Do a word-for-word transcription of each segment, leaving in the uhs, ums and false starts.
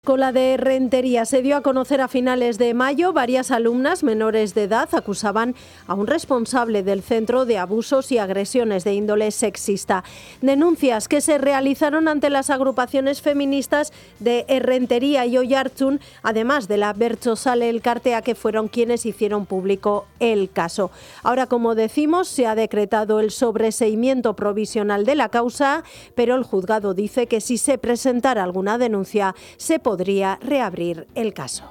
Con la de Rentería se dio a conocer a finales de mayo. Varias alumnas menores de edad acusaban a un responsable del centro de abusos y agresiones de índole sexista. Denuncias que se realizaron ante las agrupaciones feministas de Rentería y Oiartzun, además de la Bertsozale Elkartea, que fueron quienes hicieron público el caso. Ahora, como decimos, se ha decretado el sobreseimiento provisional de la causa, pero el juzgado dice que si se presentara alguna denuncia, se podría podría reabrir el caso.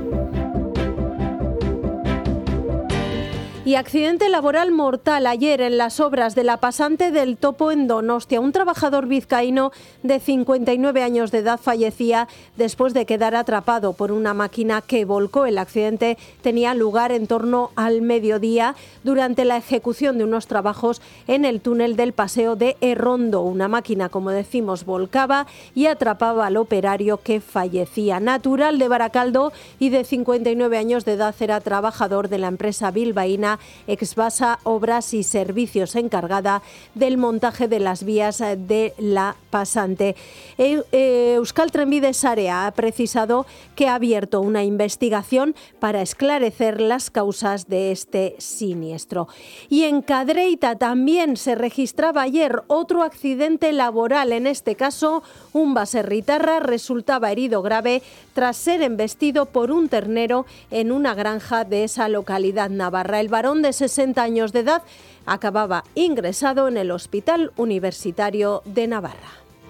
Y accidente laboral mortal ayer en las obras de la pasante del Topo en Donostia. Un trabajador vizcaíno de cincuenta y nueve años de edad fallecía después de quedar atrapado por una máquina que volcó. El accidente tenía lugar en torno al mediodía durante la ejecución de unos trabajos en el túnel del Paseo de Errondo. Una máquina, como decimos, volcaba y atrapaba al operario, que fallecía. Natural de Baracaldo y de cincuenta y nueve años de edad, era trabajador de la empresa bilbaína Exvasa Obras y Servicios, encargada del montaje de las vías de la pasante. Euskal Trenbide Sarea ha precisado que ha abierto una investigación para esclarecer las causas de este siniestro. Y en Cadreita también se registraba ayer otro accidente laboral. En este caso, un baserritarra resultaba herido grave tras ser embestido por un ternero en una granja de esa localidad navarra. El varón de sesenta años de edad acababa ingresado en el Hospital Universitario de Navarra.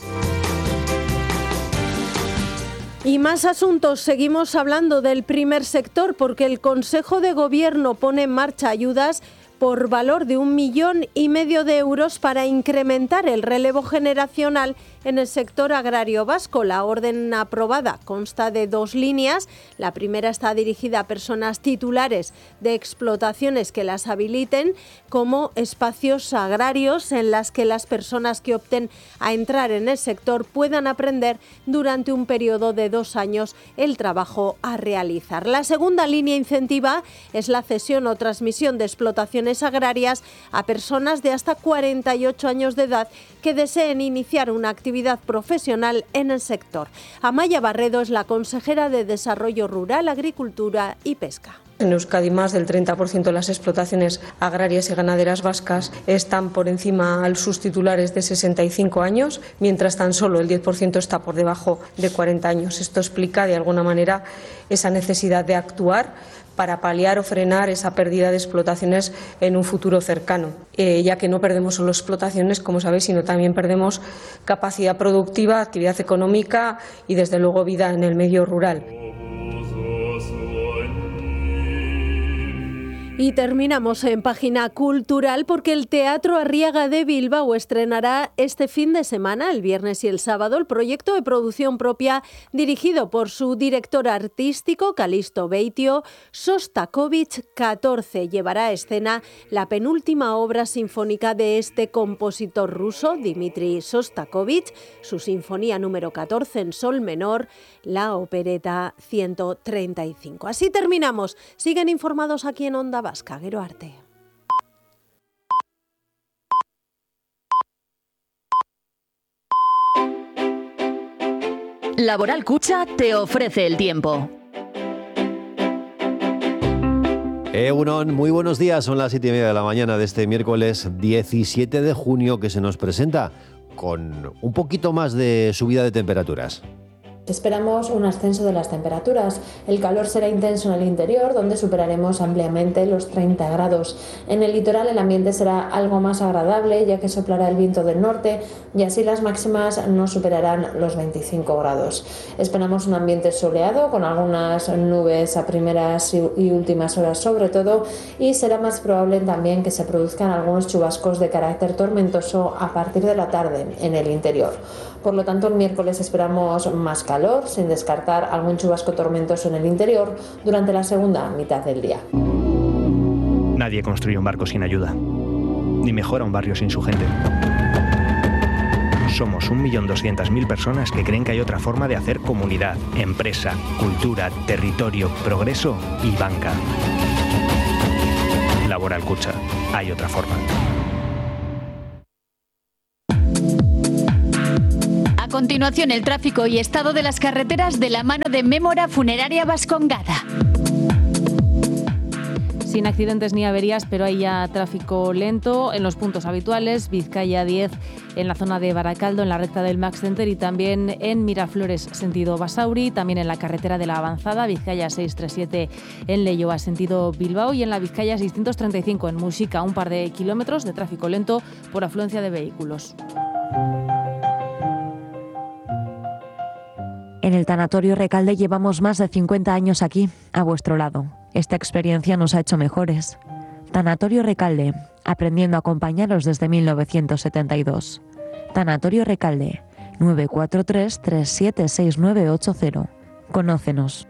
Y más asuntos. Seguimos hablando del primer sector, porque el Consejo de Gobierno pone en marcha ayudas por valor de un millón y medio de euros para incrementar el relevo generacional en el sector agrario vasco. La orden aprobada consta de dos líneas. La primera está dirigida a personas titulares de explotaciones que las habiliten como espacios agrarios en las que las personas que opten a entrar en el sector puedan aprender durante un periodo de dos años el trabajo a realizar. La segunda línea incentiva es la cesión o transmisión de explotaciones agrarias a personas de hasta cuarenta y ocho años de edad que deseen iniciar una actividad profesional en el sector. Amaya Barredo es la consejera de Desarrollo Rural, Agricultura y Pesca. En Euskadi, más del treinta por ciento de las explotaciones agrarias y ganaderas vascas están por encima de sus titulares de sesenta y cinco años, mientras tan solo el diez por ciento está por debajo de cuarenta años. Esto explica, de alguna manera, esa necesidad de actuar para paliar o frenar esa pérdida de explotaciones en un futuro cercano, eh, ya que no perdemos solo explotaciones, como sabéis, sino también perdemos capacidad productiva, actividad económica y, desde luego, vida en el medio rural. Y terminamos en página cultural, porque el Teatro Arriaga de Bilbao estrenará este fin de semana, el viernes y el sábado, el proyecto de producción propia dirigido por su director artístico, Calisto Beitio. Sostakovich catorce llevará a escena la penúltima obra sinfónica de este compositor ruso, Dmitri Sostakovich, su sinfonía número catorce en sol menor, la opereta ciento treinta y cinco. Así terminamos. Siguen informados aquí en Onda Vasca. Gero arte. Laboral Cucha te ofrece el tiempo. Egunon, muy buenos días. Son las siete y media de la mañana de este miércoles diecisiete de junio, que se nos presenta con un poquito más de subida de temperaturas. Esperamos un ascenso de las temperaturas. El calor será intenso en el interior, donde superaremos ampliamente los treinta grados. En el litoral el ambiente será algo más agradable, ya que soplará el viento del norte y así las máximas no superarán los veinticinco grados. Esperamos un ambiente soleado, con algunas nubes a primeras y últimas horas sobre todo, y será más probable también que se produzcan algunos chubascos de carácter tormentoso a partir de la tarde en el interior. Por lo tanto, el miércoles esperamos más calor, sin descartar algún chubasco tormentoso en el interior durante la segunda mitad del día. Nadie construye un barco sin ayuda, ni mejora un barrio sin su gente. Somos un millón doscientas mil personas que creen que hay otra forma de hacer comunidad, empresa, cultura, territorio, progreso y banca. Laboral Cucha. Hay otra forma. continuación, el tráfico y estado de las carreteras de la mano de Mémora Funeraria Vascongada. Sin accidentes ni averías, pero hay ya tráfico lento en los puntos habituales. Vizcaya diez en la zona de Baracaldo, en la recta del Max Center, y también en Miraflores, sentido Basauri. También en la carretera de la Avanzada, Vizcaya seiscientos treinta y siete en Leioa, sentido Bilbao. Y en la Vizcaya seiscientos treinta y cinco en Muxica, un par de kilómetros de tráfico lento por afluencia de vehículos. En el Tanatorio Recalde llevamos más de cincuenta años aquí, a vuestro lado. Esta experiencia nos ha hecho mejores. Tanatorio Recalde, aprendiendo a acompañaros desde mil novecientos setenta y dos. Tanatorio Recalde, nueve cuatro tres, tres siete seis nueve ocho cero. Conócenos.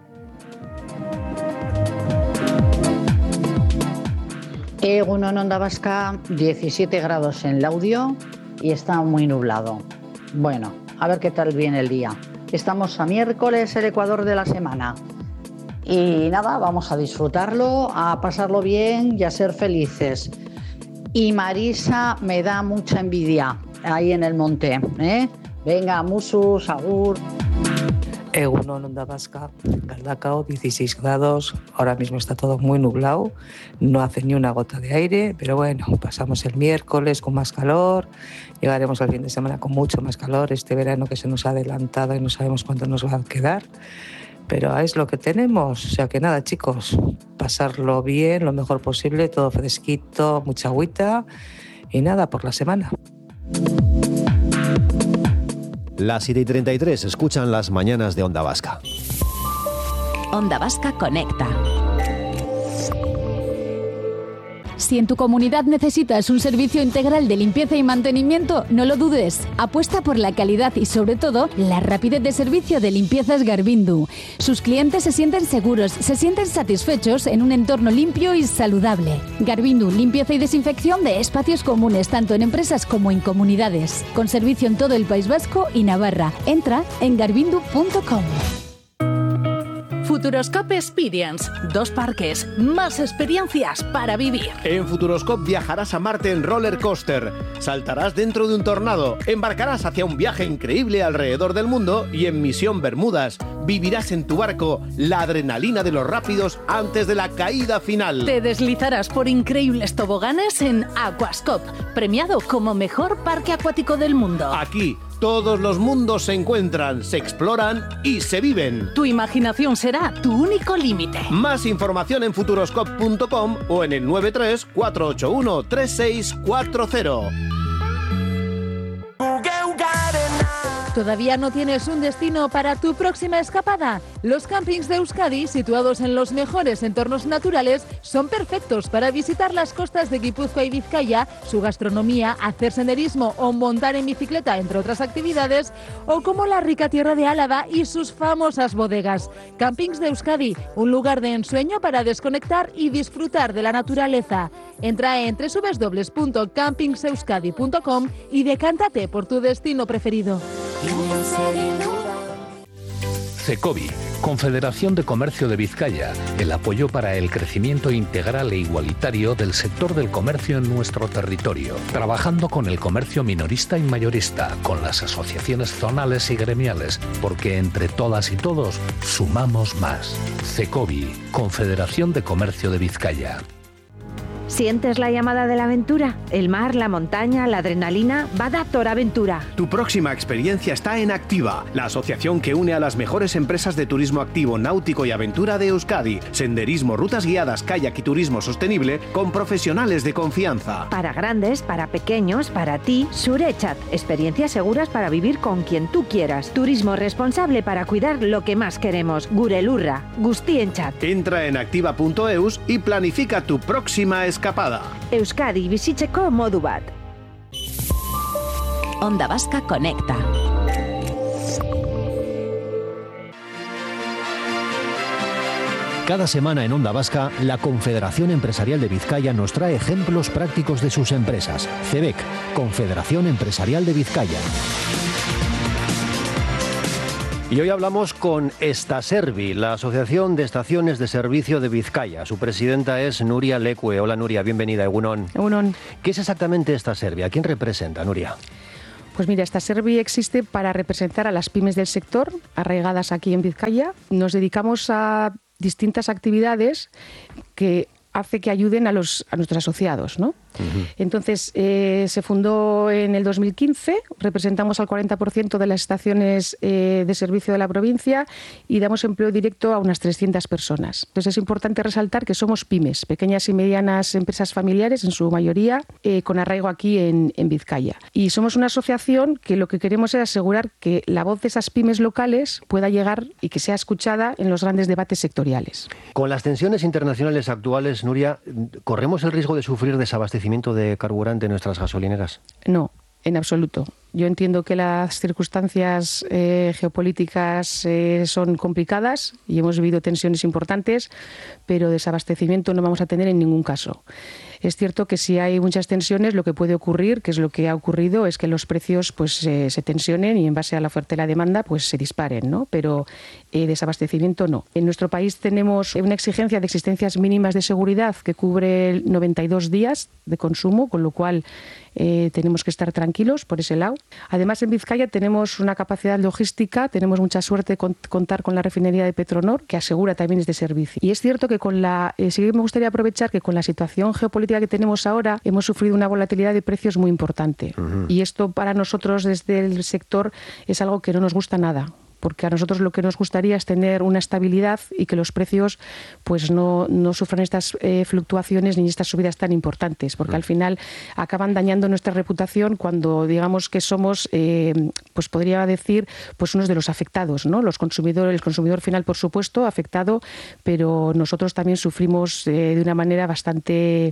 Egunon Onda Vasca, diecisiete grados en Laudio y está muy nublado. Bueno, a ver qué tal viene el día. Estamos a miércoles, el Ecuador de la semana. Y nada, vamos a disfrutarlo, a pasarlo bien y a ser felices. Y Marisa me da mucha envidia ahí en el monte, ¿eh? Venga, musus, agur. Egunon Onda Vasca, Galdakao, dieciséis grados, ahora mismo está todo muy nublado, no hace ni una gota de aire, pero bueno, pasamos el miércoles con más calor, llegaremos al fin de semana con mucho más calor, este verano que se nos ha adelantado y no sabemos cuánto nos va a quedar. Pero es lo que tenemos, o sea que nada, chicos, pasarlo bien, lo mejor posible, todo fresquito, mucha agüita y nada, por la semana. Las siete y treinta y tres, escuchan las mañanas de Onda Vasca. Onda Vasca Conecta. Si en tu comunidad necesitas un servicio integral de limpieza y mantenimiento, no lo dudes. Apuesta por la calidad y, sobre todo, la rapidez de servicio de Limpiezas Garbindu. Sus clientes se sienten seguros, se sienten satisfechos en un entorno limpio y saludable. Garbindu, limpieza y desinfección de espacios comunes, tanto en empresas como en comunidades. Con servicio en todo el País Vasco y Navarra. Entra en garbindu punto com. Futuroscope Experience. Dos parques, más experiencias para vivir. En Futuroscope viajarás a Marte en roller coaster, saltarás dentro de un tornado, embarcarás hacia un viaje increíble alrededor del mundo y en Misión Bermudas vivirás en tu barco la adrenalina de los rápidos antes de la caída final. Te deslizarás por increíbles toboganes en Aquascope, premiado como mejor parque acuático del mundo. Aquí todos los mundos se encuentran, se exploran y se viven. Tu imaginación será tu único límite. Más información en futuroscope punto com o en el nueve tres, cuatro ocho uno, tres seis cuatro cero. ¿Todavía no tienes un destino para tu próxima escapada? Los campings de Euskadi, situados en los mejores entornos naturales, son perfectos para visitar las costas de Guipúzcoa y Vizcaya, su gastronomía, hacer senderismo o montar en bicicleta, entre otras actividades, o como la rica tierra de Álava y sus famosas bodegas. Campings de Euskadi, un lugar de ensueño para desconectar y disfrutar de la naturaleza. Entra en doble u doble u doble u punto campings euskadi punto com y decántate por tu destino preferido. CECOBI, Confederación de Comercio de Vizcaya, el apoyo para el crecimiento integral e igualitario del sector del comercio en nuestro territorio, trabajando con el comercio minorista y mayorista, con las asociaciones zonales y gremiales, porque entre todas y todos sumamos más. CECOBI, Confederación de Comercio de Vizcaya. ¿Sientes la llamada de la aventura? El mar, la montaña, la adrenalina. Badator Aventura. Tu próxima experiencia está en Activa, la asociación que une a las mejores empresas de turismo activo, náutico y aventura de Euskadi. Senderismo, rutas guiadas, kayak y turismo sostenible con profesionales de confianza. Para grandes, para pequeños, para ti, Surechat. Experiencias seguras para vivir con quien tú quieras. Turismo responsable para cuidar lo que más queremos. Gurelurra. Guztienchat. Entra en activa punto eus y planifica tu próxima escapada. Euskadi bizitzeko modu bat. Onda Vasca Conecta. Cada semana en Onda Vasca, la Confederación Empresarial de Vizcaya nos trae ejemplos prácticos de sus empresas. CEBEC, Confederación Empresarial de Vizcaya. Y hoy hablamos con Estaservi, la Asociación de Estaciones de Servicio de Vizcaya. Su presidenta es Nuria Lecue. Hola Nuria, bienvenida, Egunon. Egunon. ¿Qué es exactamente Estaservi? ¿A quién representa, Nuria? Pues mira, esta Servi existe para representar a las pymes del sector, arraigadas aquí en Vizcaya. Nos dedicamos a distintas actividades que hace que ayuden a, los, a nuestros asociados, ¿no? Uh-huh. Entonces, eh, se fundó en el dos mil quince, representamos al cuarenta por ciento de las estaciones eh, de servicio de la provincia y damos empleo directo a unas trescientas personas. Entonces, es importante resaltar que somos pymes, pequeñas y medianas empresas familiares, en su mayoría, eh, con arraigo aquí en, en Vizcaya. Y somos una asociación que lo que queremos es asegurar que la voz de esas pymes locales pueda llegar y que sea escuchada en los grandes debates sectoriales. Con las tensiones internacionales actuales, Nuria, ¿corremos el riesgo de sufrir desabastecimiento de carburante en nuestras gasolineras? No, en absoluto. Yo entiendo que las circunstancias eh, geopolíticas eh, son complicadas y hemos vivido tensiones importantes, pero desabastecimiento no vamos a tener en ningún caso. Es cierto que si hay muchas tensiones, lo que puede ocurrir, que es lo que ha ocurrido, es que los precios pues eh, se tensionen y en base a la oferta y la demanda pues se disparen, ¿no? Pero eh, desabastecimiento no. En nuestro país tenemos una exigencia de existencias mínimas de seguridad que cubre noventa y dos días de consumo, con lo cual eh, tenemos que estar tranquilos por ese lado. Además, en Vizcaya tenemos una capacidad logística, tenemos mucha suerte de contar con la refinería de Petronor, que asegura también este servicio. Y es cierto que con la, eh, sí me gustaría aprovechar que con la situación geopolítica que tenemos ahora, hemos sufrido una volatilidad de precios muy importante. Uh-huh. Y esto para nosotros desde el sector es algo que no nos gusta nada, porque a nosotros lo que nos gustaría es tener una estabilidad y que los precios pues no, no sufran estas eh, fluctuaciones ni estas subidas tan importantes, porque uh-huh. al final acaban dañando nuestra reputación cuando digamos que somos, eh, pues podría decir, pues unos de los afectados, ¿no? Los consumidores, el consumidor final, por supuesto, afectado, pero nosotros también sufrimos eh, de una manera bastante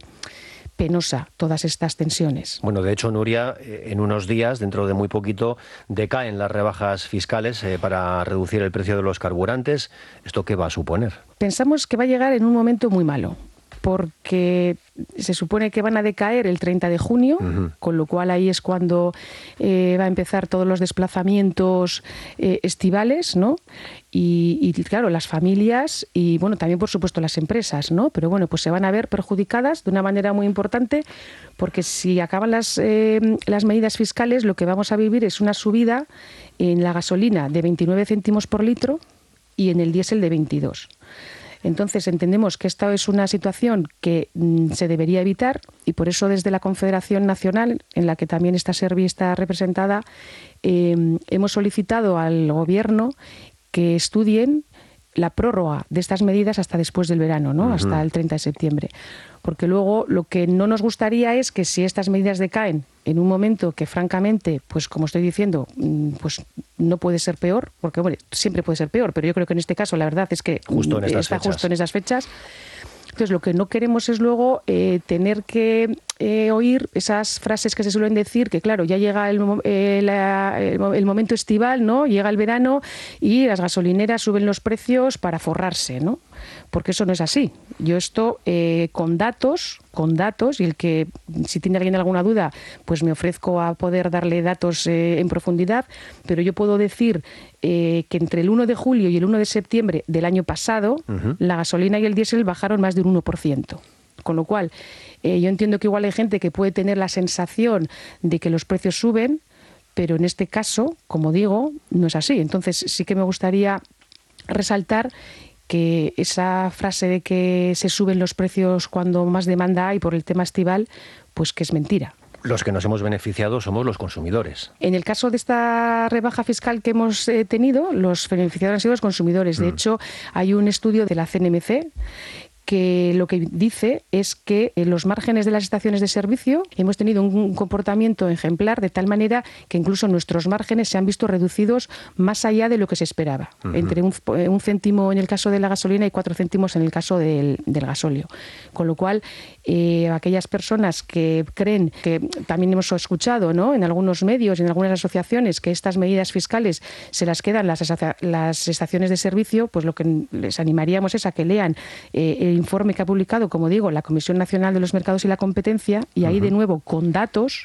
penosa todas estas tensiones. Bueno, de hecho, Nuria, en unos días, dentro de muy poquito, decaen las rebajas fiscales eh, para reducir el precio de los carburantes. ¿Esto qué va a suponer? Pensamos que va a llegar en un momento muy malo, porque se supone que van a decaer el treinta de junio, uh-huh. con lo cual ahí es cuando eh, va a empezar todos los desplazamientos eh, estivales, ¿no? Y, y claro, las familias y bueno, también por supuesto las empresas, ¿no? Pero bueno, pues se van a ver perjudicadas de una manera muy importante, porque si acaban las, eh, las medidas fiscales, lo que vamos a vivir es una subida en la gasolina de veintinueve céntimos por litro y en el diésel de veintidós. Entonces entendemos que esta es una situación que mm, se debería evitar y por eso desde la Confederación Nacional, en la que también esta Servi está representada, eh, hemos solicitado al Gobierno que estudien la prórroga de estas medidas hasta después del verano, ¿no? Uh-huh. Hasta el treinta de septiembre. Porque luego lo que no nos gustaría es que si estas medidas decaen en un momento que francamente, pues como estoy diciendo, pues no puede ser peor, porque bueno, siempre puede ser peor, pero yo creo que en este caso la verdad es que justo en estas está fechas. justo en esas fechas. Entonces lo que no queremos es luego eh, tener que eh, oír esas frases que se suelen decir, que claro, ya llega el, eh, la, el, el momento estival, ¿no? Llega el verano y las gasolineras suben los precios para forrarse, ¿no? Porque eso no es así. Yo esto eh, con datos, con datos, y el que si tiene alguien alguna duda, pues me ofrezco a poder darle datos eh, en profundidad, pero yo puedo decir eh, que entre el uno de julio y el uno de septiembre del año pasado, uh-huh. la gasolina y el diésel bajaron más de un uno por ciento. Con lo cual, eh, yo entiendo que igual hay gente que puede tener la sensación de que los precios suben, pero en este caso, como digo, no es así. Entonces sí que me gustaría resaltar que esa frase de que se suben los precios cuando más demanda hay por el tema estival, pues que es mentira. Los que nos hemos beneficiado somos los consumidores. En el caso de esta rebaja fiscal que hemos eh, tenido, los beneficiados han sido los consumidores. De mm. hecho, hay un estudio de la C N M C que lo que dice es que en los márgenes de las estaciones de servicio hemos tenido un comportamiento ejemplar de tal manera que incluso nuestros márgenes se han visto reducidos más allá de lo que se esperaba, uh-huh. entre un, un céntimo en el caso de la gasolina y cuatro céntimos en el caso del, del gasóleo. Con lo cual, eh, aquellas personas que creen, que también hemos escuchado, ¿no?, en algunos medios y en algunas asociaciones, que estas medidas fiscales se las quedan las, las estaciones de servicio, pues lo que les animaríamos es a que lean eh, el informe que ha publicado, como digo, la Comisión Nacional de los Mercados y la Competencia, y ahí uh-huh. de nuevo con datos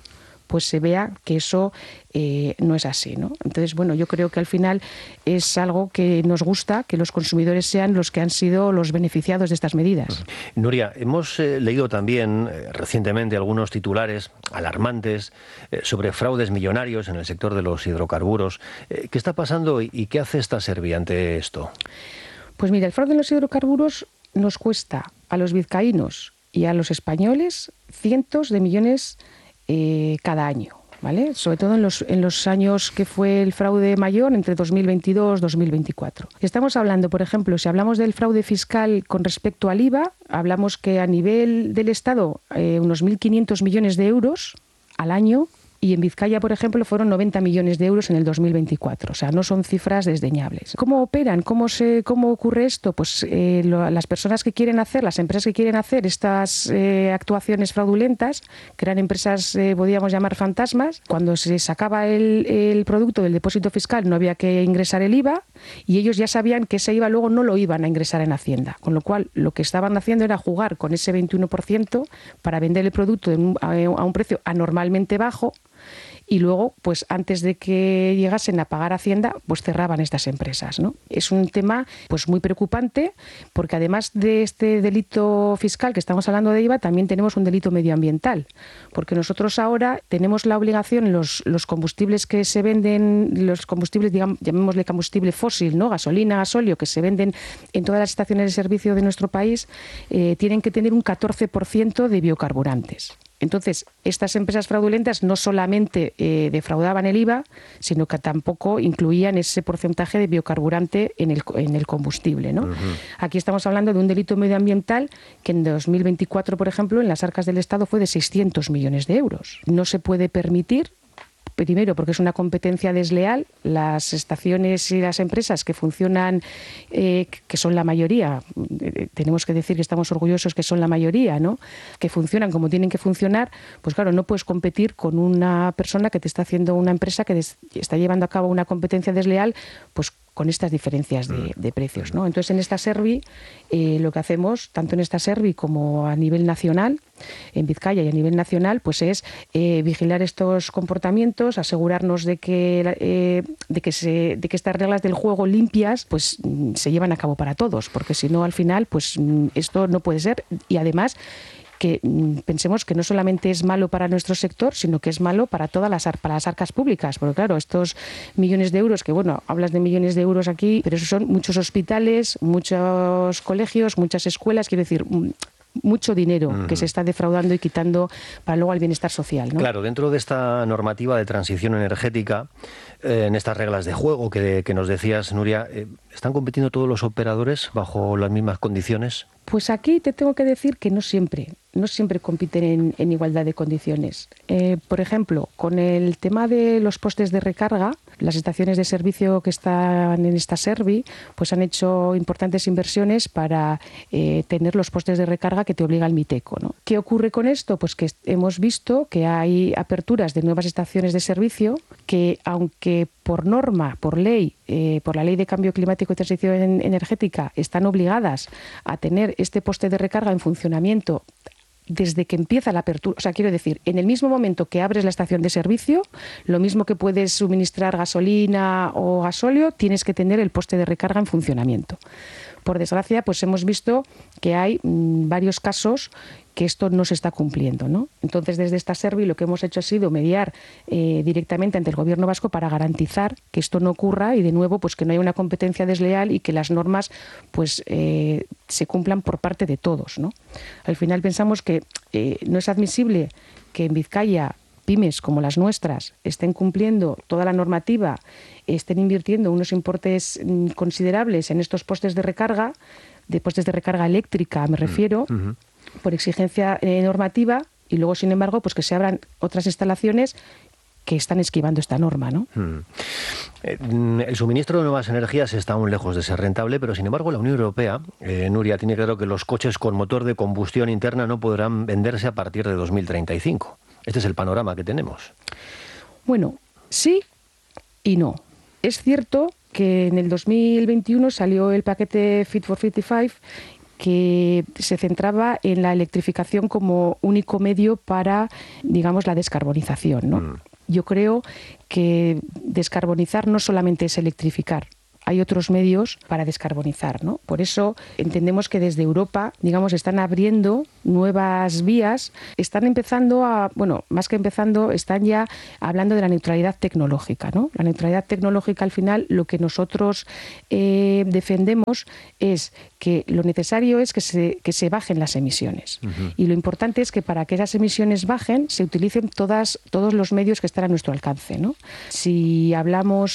pues se vea que eso eh, no es así, ¿no? Entonces, bueno, yo creo que al final es algo que nos gusta, que los consumidores sean los que han sido los beneficiados de estas medidas. Nuria, hemos eh, leído también eh, recientemente algunos titulares alarmantes eh, sobre fraudes millonarios en el sector de los hidrocarburos. Eh, ¿Qué está pasando y, y qué hace esta Servi ante esto? Pues mira, el fraude en los hidrocarburos nos cuesta a los vizcaínos y a los españoles cientos de millones eh, cada año, ¿vale? Sobre todo en los, en los años que fue el fraude mayor, entre dos mil veintidós y dos mil veinticuatro. Estamos hablando, por ejemplo, si hablamos del fraude fiscal con respecto al I V A, hablamos que a nivel del Estado eh, unos mil quinientos millones de euros al año, y en Vizcaya, por ejemplo, fueron noventa millones de euros en el dos mil veinticuatro. O sea, no son cifras desdeñables. ¿Cómo operan? ¿Cómo se, cómo ocurre esto? Pues eh, lo, las personas que quieren hacer, las empresas que quieren hacer estas eh, actuaciones fraudulentas, que eran empresas, eh, podríamos llamar fantasmas, cuando se sacaba el, el producto del depósito fiscal no había que ingresar el I V A y ellos ya sabían que ese I V A luego no lo iban a ingresar en Hacienda. Con lo cual, lo que estaban haciendo era jugar con ese veintiuno por ciento para vender el producto un, a, a un precio anormalmente bajo, y luego, pues antes de que llegasen a pagar Hacienda, pues cerraban estas empresas, ¿no? Es un tema pues muy preocupante, porque además de este delito fiscal que estamos hablando de I V A, también tenemos un delito medioambiental, porque nosotros ahora tenemos la obligación, los, los combustibles que se venden, los combustibles, digamos, llamémosle combustible fósil, ¿no? Gasolina, gasóleo, que se venden en todas las estaciones de servicio de nuestro país, eh, tienen que tener un catorce por ciento de biocarburantes. Entonces, estas empresas fraudulentas no solamente eh, defraudaban el I V A, sino que tampoco incluían ese porcentaje de biocarburante en el, en el combustible, ¿no? Uh-huh. Aquí estamos hablando de un delito medioambiental que en dos mil veinticuatro, por ejemplo, en las arcas del Estado fue de seiscientos millones de euros. No se puede permitir, primero, porque es una competencia desleal. Las estaciones y las empresas que funcionan, eh, que son la mayoría, eh, tenemos que decir que estamos orgullosos que son la mayoría, ¿no? Que funcionan como tienen que funcionar, pues claro, no puedes competir con una persona que te está haciendo una empresa que des, está llevando a cabo una competencia desleal, pues con estas diferencias de, de precios, ¿no? Entonces, en esta Servi, eh, lo que hacemos, tanto en esta Servi como a nivel nacional, en Vizcaya y a nivel nacional, pues es eh, vigilar estos comportamientos, asegurarnos de que, eh, de, que se, de que estas reglas del juego limpias pues se llevan a cabo para todos, porque si no, al final, pues esto no puede ser. Y además, que pensemos que no solamente es malo para nuestro sector, sino que es malo para todas las, para las arcas públicas, porque claro, estos millones de euros, que bueno, hablas de millones de euros aquí, pero esos son muchos hospitales, muchos colegios, muchas escuelas, quiero decir, mucho dinero uh-huh. que se está defraudando y quitando para luego al bienestar social, ¿no? Claro, dentro de esta normativa de transición energética, eh, en estas reglas de juego que, que nos decías, Nuria, eh, ¿están compitiendo todos los operadores bajo las mismas condiciones? Pues aquí te tengo que decir que no siempre, no siempre compiten en, en igualdad de condiciones. Eh, por ejemplo, con el tema de los postes de recarga, las estaciones de servicio que están en esta Servi, pues han hecho importantes inversiones para eh, tener los postes de recarga que te obliga el MITECO, ¿no? ¿Qué ocurre con esto? Pues que hemos visto que hay aperturas de nuevas estaciones de servicio que, aunque por norma, por ley, eh, por la Ley de Cambio Climático y Transición Energética, están obligadas a tener este poste de recarga en funcionamiento desde que empieza la apertura, o sea, quiero decir, en el mismo momento que abres la estación de servicio, lo mismo que puedes suministrar gasolina o gasóleo, tienes que tener el poste de recarga en funcionamiento. Por desgracia, pues hemos visto que hay mmm, varios casos que esto no se está cumpliendo, ¿no? Entonces, desde esta Servi lo que hemos hecho ha sido mediar eh, directamente ante el Gobierno vasco para garantizar que esto no ocurra y, de nuevo, pues que no haya una competencia desleal y que las normas pues eh, se cumplan por parte de todos, ¿no? Al final pensamos que eh, no es admisible que en Vizcaya pymes como las nuestras estén cumpliendo toda la normativa, estén invirtiendo unos importes mm, considerables en estos postes de recarga, de postes de recarga eléctrica me refiero, uh-huh. por exigencia eh, normativa, y luego, sin embargo, pues que se abran otras instalaciones que están esquivando esta norma, ¿no? Hmm. El suministro de nuevas energías está aún lejos de ser rentable, pero sin embargo la Unión Europea, eh, Nuria, tiene claro que los coches con motor de combustión interna no podrán venderse a partir de dos mil treinta y cinco. Este es el panorama que tenemos. Bueno, sí y no. Es cierto que en el dos mil veintiuno salió el paquete Fit for cincuenta y cinco que se centraba en la electrificación como único medio para, digamos, la descarbonización, ¿no? Mm. Yo creo que descarbonizar no solamente es electrificar. Hay otros medios para descarbonizar, ¿no? Por eso entendemos que desde Europa, digamos, están abriendo nuevas vías, están empezando a, bueno, más que empezando, están ya hablando de la neutralidad tecnológica, ¿no? La neutralidad tecnológica, al final, lo que nosotros eh, defendemos es que lo necesario es que se, que se bajen las emisiones. Uh-huh. Y lo importante es que para que esas emisiones bajen, se utilicen todas, todos los medios que están a nuestro alcance, ¿no? Si hablamos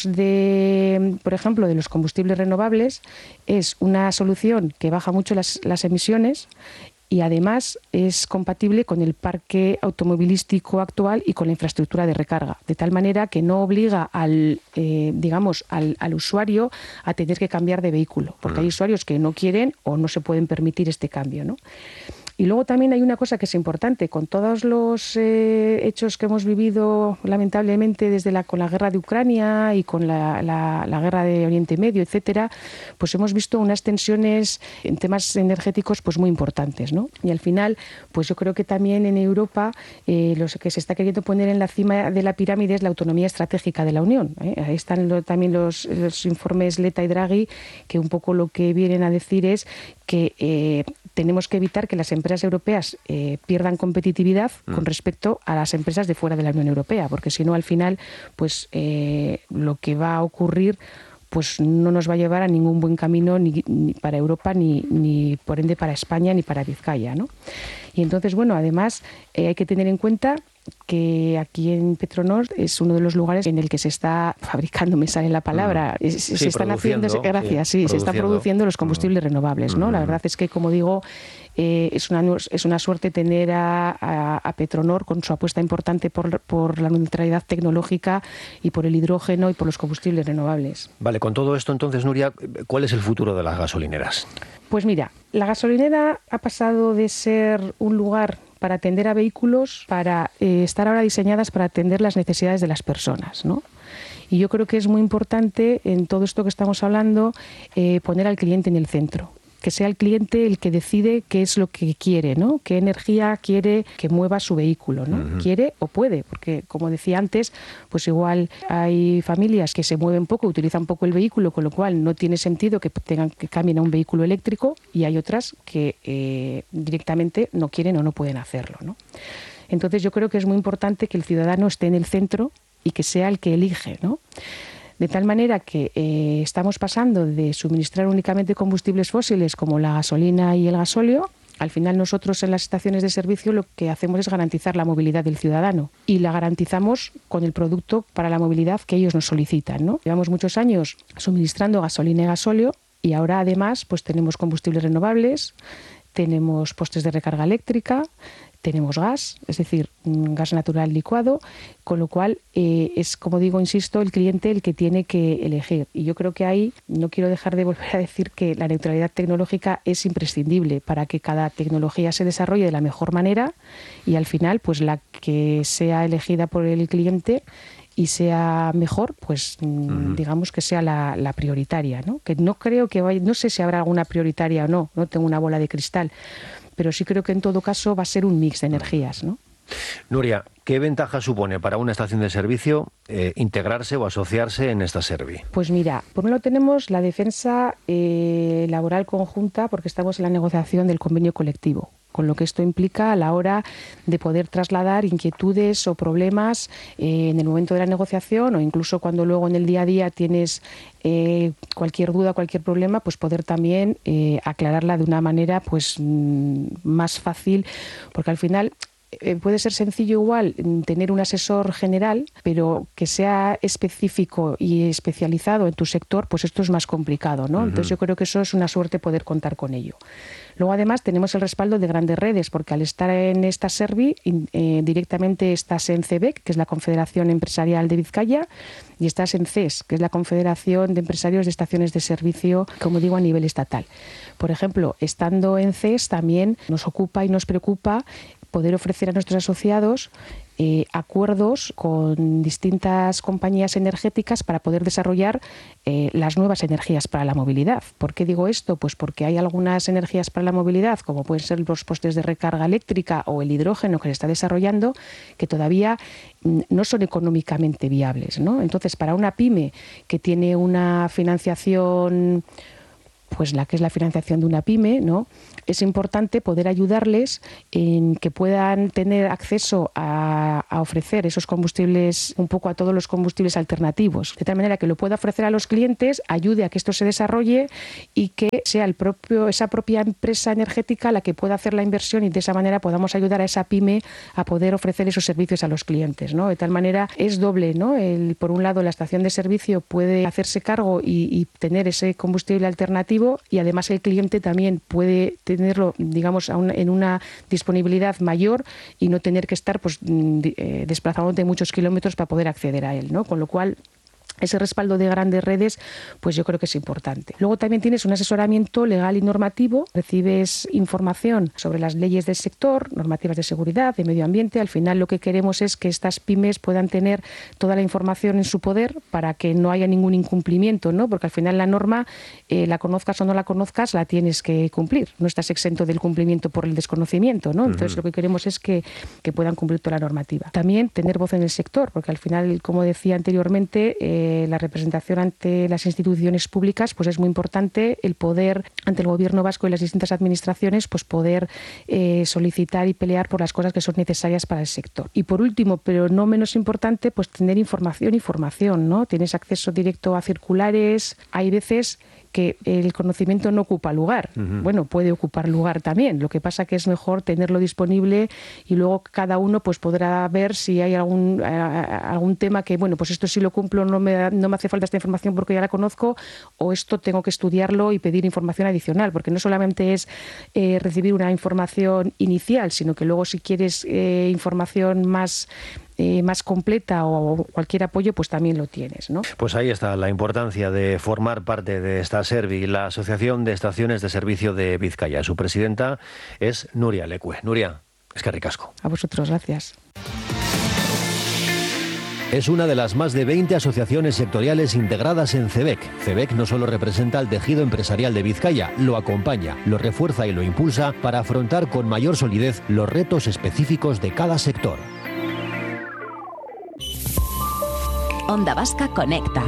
de, por ejemplo, de los combustibles renovables, es una solución que baja mucho las, las emisiones y además es compatible con el parque automovilístico actual y con la infraestructura de recarga, de tal manera que no obliga al, eh, digamos, al, al usuario a tener que cambiar de vehículo, porque hay usuarios que no quieren o no se pueden permitir este cambio, ¿no? Y luego también hay una cosa que es importante, con todos los eh, hechos que hemos vivido lamentablemente desde la, con la guerra de Ucrania y con la, la, la guerra de Oriente Medio, etcétera, pues hemos visto unas tensiones en temas energéticos pues muy importantes, ¿no? Y al final, pues yo creo que también en Europa eh, lo que se está queriendo poner en la cima de la pirámide es la autonomía estratégica de la Unión, ¿eh? Ahí están lo, también los, los informes Letta y Draghi, que un poco lo que vienen a decir es que eh, tenemos que evitar que las empresas europeas eh, pierdan competitividad mm. con respecto a las empresas de fuera de la Unión Europea, porque si no, al final, pues eh, lo que va a ocurrir pues no nos va a llevar a ningún buen camino ni, ni para Europa, ni, ni por ende para España, ni para Vizcaya, ¿no? Y entonces, bueno, además eh, hay que tener en cuenta que aquí en Petronor es uno de los lugares en el que se está fabricando, me sale la palabra, mm. se, sí, se están haciendo, gracias, sí, sí se están produciendo los combustibles mm. renovables, ¿no? Mm. La verdad es que, como digo, eh, es una es una suerte tener a, a, a Petronor con su apuesta importante por, por la neutralidad tecnológica y por el hidrógeno y por los combustibles renovables. Vale, con todo esto entonces, Nuria, ¿cuál es el futuro de las gasolineras? Pues mira, la gasolinera ha pasado de ser un lugar para atender a vehículos, para eh, estar ahora diseñadas para atender las necesidades de las personas, ¿no? Y yo creo que es muy importante en todo esto que estamos hablando eh, poner al cliente en el centro. Que sea el cliente el que decide qué es lo que quiere, ¿no? Qué energía quiere que mueva su vehículo, ¿no? Uh-huh. Quiere o puede, porque como decía antes, pues igual hay familias que se mueven poco, utilizan poco el vehículo, con lo cual no tiene sentido que tengan que cambien a un vehículo eléctrico, y hay otras que eh, directamente no quieren o no pueden hacerlo, ¿no? Entonces yo creo que es muy importante que el ciudadano esté en el centro y que sea el que elige, ¿no? De tal manera que eh, estamos pasando de suministrar únicamente combustibles fósiles como la gasolina y el gasóleo. Al final nosotros en las estaciones de servicio lo que hacemos es garantizar la movilidad del ciudadano, y la garantizamos con el producto para la movilidad que ellos nos solicitan, ¿no? Llevamos muchos años suministrando gasolina y gasóleo, y ahora además pues tenemos combustibles renovables, tenemos postes de recarga eléctrica, tenemos gas, es decir, gas natural licuado, con lo cual eh, es, como digo, insisto, el cliente el que tiene que elegir. Y yo creo que ahí no quiero dejar de volver a decir que la neutralidad tecnológica es imprescindible para que cada tecnología se desarrolle de la mejor manera, y al final, pues la que sea elegida por el cliente y sea mejor, pues uh-huh. digamos que sea la, la prioritaria, ¿no? Que no creo que vaya, no sé si habrá alguna prioritaria o no, no tengo una bola de cristal, pero sí creo que en todo caso va a ser un mix de energías, ¿no? Nuria, ¿qué ventaja supone para una estación de servicio eh, integrarse o asociarse en esta Servi? Pues mira, por un lado tenemos la defensa eh, laboral conjunta, porque estamos en la negociación del convenio colectivo, con lo que esto implica a la hora de poder trasladar inquietudes o problemas eh, en el momento de la negociación, o incluso cuando luego en el día a día tienes eh, cualquier duda, cualquier problema, pues poder también eh, aclararla de una manera pues mm, más fácil, porque al final Eh, puede ser sencillo igual tener un asesor general, pero que sea específico y especializado en tu sector, pues esto es más complicado, ¿no? Uh-huh. Entonces yo creo que eso es una suerte poder contar con ello. Luego además tenemos el respaldo de grandes redes, porque al estar en esta Servi eh, directamente estás en C E B E C, que es la Confederación Empresarial de Vizcaya, y estás en C E S, que es la Confederación de Empresarios de Estaciones de Servicio, como digo, a nivel estatal. Por ejemplo, estando en C E S también nos ocupa y nos preocupa poder ofrecer a nuestros asociados eh, acuerdos con distintas compañías energéticas para poder desarrollar eh, las nuevas energías para la movilidad. ¿Por qué digo esto? Pues porque hay algunas energías para la movilidad, como pueden ser los postes de recarga eléctrica o el hidrógeno que se está desarrollando, que todavía no son económicamente viables, ¿no? Entonces, para una pyme que tiene una financiación, pues la que es la financiación de una pyme, ¿no?, es importante poder ayudarles en que puedan tener acceso a, a ofrecer esos combustibles, un poco a todos los combustibles alternativos, de tal manera que lo pueda ofrecer a los clientes, ayude a que esto se desarrolle y que sea el propio, esa propia empresa energética la que pueda hacer la inversión, y de esa manera podamos ayudar a esa pyme a poder ofrecer esos servicios a los clientes, ¿no? De tal manera es doble, ¿no? El, por un lado, la estación de servicio puede hacerse cargo y, y tener ese combustible alternativo, y además el cliente también puede tenerlo, digamos, a un, en una disponibilidad mayor y no tener que estar pues eh, desplazándote muchos kilómetros para poder acceder a él, ¿no? Con lo cual, ese respaldo de grandes redes, pues yo creo que es importante. Luego también tienes un asesoramiento legal y normativo, recibes información sobre las leyes del sector, normativas de seguridad, de medio ambiente. Al final lo que queremos es que estas pymes puedan tener toda la información en su poder para que no haya ningún incumplimiento, ¿no? Porque al final la norma, eh, la conozcas o no la conozcas, la tienes que cumplir. No estás exento del cumplimiento por el desconocimiento, ¿no? Entonces uh-huh. lo que queremos es que, que puedan cumplir toda la normativa. También tener voz en el sector, porque al final, como decía anteriormente, eh, la representación ante las instituciones públicas, pues es muy importante el poder, ante el gobierno vasco y las distintas administraciones, pues poder eh, solicitar y pelear por las cosas que son necesarias para el sector. Y por último, pero no menos importante, pues tener información y formación, ¿no? Tienes acceso directo a circulares, hay veces que el conocimiento no ocupa lugar. Uh-huh. Bueno, puede ocupar lugar también. Lo que pasa que es mejor tenerlo disponible y luego cada uno pues podrá ver si hay algún, eh, algún tema que, bueno, pues esto sí lo cumplo, no me, no me hace falta esta información porque ya la conozco, o esto tengo que estudiarlo y pedir información adicional, porque no solamente es eh, recibir una información inicial, sino que luego si quieres eh, información más Eh, más completa o cualquier apoyo, pues también lo tienes, ¿no? Pues ahí está la importancia de formar parte de esta Servi, la Asociación de Estaciones de Servicio de Vizcaya. Su presidenta es Nuria Lecue. Nuria, es que ricasco. A vosotros, gracias. Es una de las más de veinte asociaciones sectoriales integradas en CEBEC. CEBEC no solo representa al tejido empresarial de Vizcaya, lo acompaña, lo refuerza y lo impulsa para afrontar con mayor solidez los retos específicos de cada sector. Onda Vasca Conecta.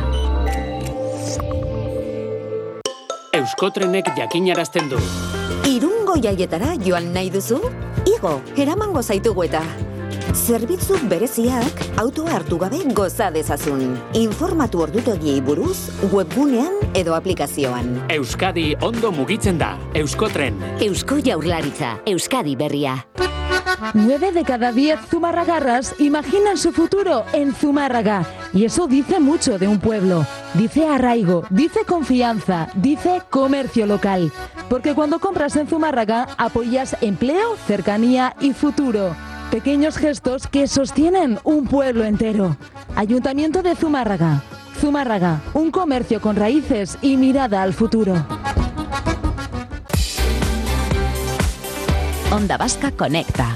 Euskotrenek jakinarazten du. Irungo jaietara joan nahi duzu? Igo, eramango zaitugu eta. Zerbitzu bereziak autoa hartu gabe goza dezazun. Informatu ordutegiei buruz webgunean edo aplikazioan. Euskadi ondo mugitzen da. Euskotren. Eusko Jaurlaritza. Euskadi berria. Nueve de cada diez zumarragarras imaginan su futuro en Zumárraga. Y eso dice mucho de un pueblo. Dice arraigo, dice confianza, dice comercio local. Porque cuando compras en Zumárraga apoyas empleo, cercanía y futuro. Pequeños gestos que sostienen un pueblo entero. Ayuntamiento de Zumárraga. Zumárraga, un comercio con raíces y mirada al futuro. Onda Vasca Conecta.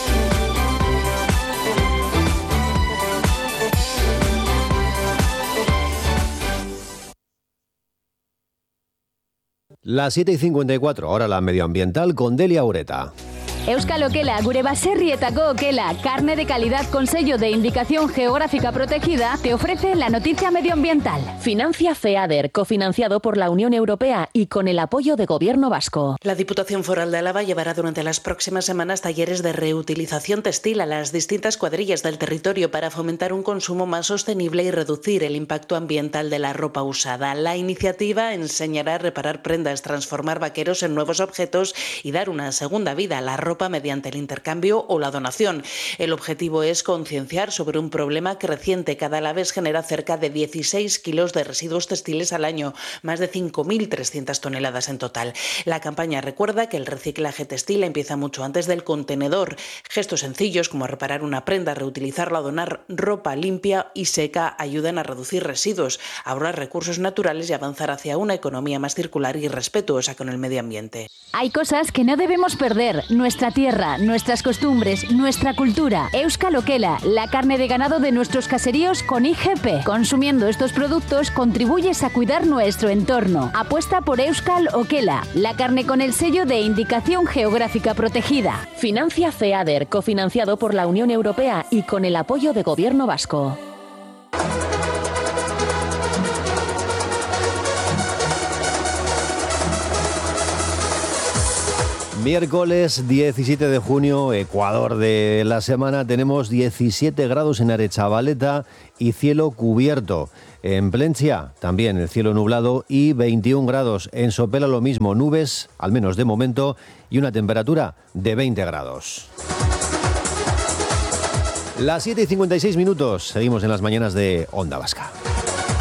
Las siete y cincuenta y cuatro, ahora la medioambiental con Delia Ureta. Euskal Okela, gure baserrietako okela, carne de calidad con sello de indicación geográfica protegida, te ofrece la noticia medioambiental. Financia FEADER, cofinanciado por la Unión Europea y con el apoyo de Gobierno vasco. La Diputación Foral de Álava llevará durante las próximas semanas talleres de reutilización textil a las distintas cuadrillas del territorio para fomentar un consumo más sostenible y reducir el impacto ambiental de la ropa usada. La iniciativa enseñará a reparar prendas, transformar vaqueros en nuevos objetos y dar una segunda vida a la ropa mediante el intercambio o la donación. El objetivo es concienciar sobre un problema creciente. Cada alavés genera cerca de dieciséis kilos de residuos textiles al año, más de cinco mil trescientas toneladas en total. La campaña recuerda que el reciclaje textil empieza mucho antes del contenedor. Gestos sencillos como reparar una prenda, reutilizarla o donar ropa limpia y seca ayudan a reducir residuos, ahorrar recursos naturales y avanzar hacia una economía más circular y respetuosa con el medio ambiente. Hay cosas que no debemos perder. Nuestra nuestra tierra, nuestras costumbres, nuestra cultura. Euskal Okela, la carne de ganado de nuestros caseríos con I G P. Consumiendo estos productos contribuyes a cuidar nuestro entorno. Apuesta por Euskal Okela, la carne con el sello de indicación geográfica protegida. Financia FEADER, cofinanciado por la Unión Europea y con el apoyo de Gobierno Vasco. Miércoles diecisiete de junio, Ecuador de la semana, tenemos diecisiete grados en Arechavaleta y cielo cubierto. En Plencia también el cielo nublado y veintiún grados. En Sopela lo mismo, nubes, al menos de momento, y una temperatura de veinte grados. Las siete y cincuenta y seis minutos, seguimos en las mañanas de Onda Vasca.